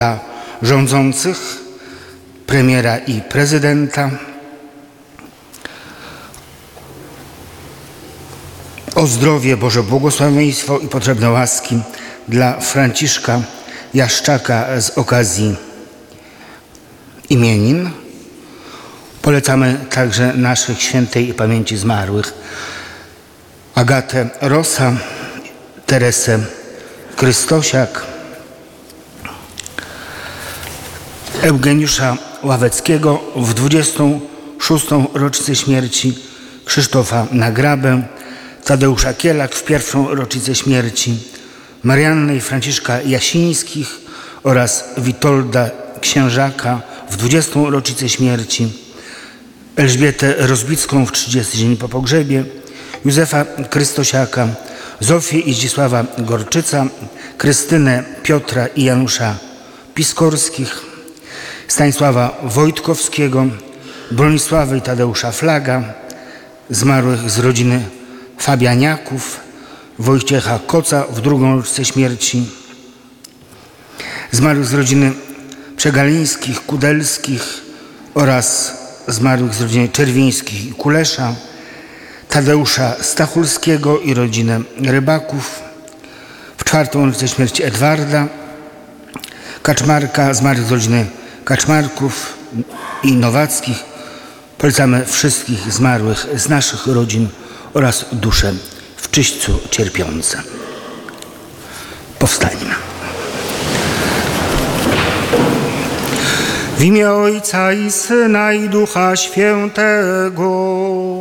dla rządzących, premiera i prezydenta, o zdrowie, Boże błogosławieństwo i potrzebne łaski dla Franciszka Jaszczaka z okazji imienin. Polecamy także naszych świętej pamięci zmarłych: Agatę Rosa, Teresę Krystosiak, Eugeniusza Ławeckiego w 26. rocznicę śmierci, Krzysztofa Nagrabę, Tadeusza Kielak w 1. rocznicę śmierci, Mariannę i Franciszka Jasińskich oraz Witolda Księżaka w 20. rocznicę śmierci, Elżbietę Rozbicką w 30. dzień po pogrzebie, Józefa Krystosiaka, Zofię i Zdzisława Gorczyca, Krystynę, Piotra i Janusza Piskorskich, Stanisława Wojtkowskiego, Bronisławy i Tadeusza Flaga, zmarłych z rodziny Fabianiaków, Wojciecha Koca w 2. rocznicę śmierci, zmarłych z rodziny Przegalińskich, Kudelskich oraz zmarłych z rodziny Czerwińskich i Kulesza, Tadeusza Stachulskiego i rodzinę Rybaków, w 4. rocznicę śmierci Edwarda Kaczmarka, zmarłych z rodziny Kaczmarków i Nowackich. Polecamy wszystkich zmarłych z naszych rodzin oraz dusze w czyśćcu cierpiące. Powstańmy. W imię Ojca i Syna i Ducha Świętego.